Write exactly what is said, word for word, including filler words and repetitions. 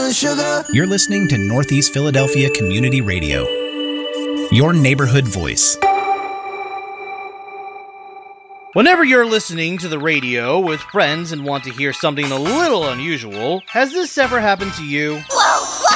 and sugar. You're listening to Northeast Philadelphia Community Radio, your neighborhood voice. Whenever you're listening to the radio with friends and want to hear something a little unusual, has this ever happened to you? Whoa!